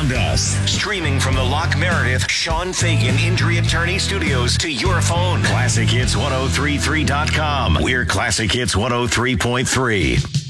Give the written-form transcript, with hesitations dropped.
beyond us. Streaming from the Locke Meredith Sean Fagan Injury Attorney Studios to your phone. ClassicHits1033.com. We're Classic Hits 103.3.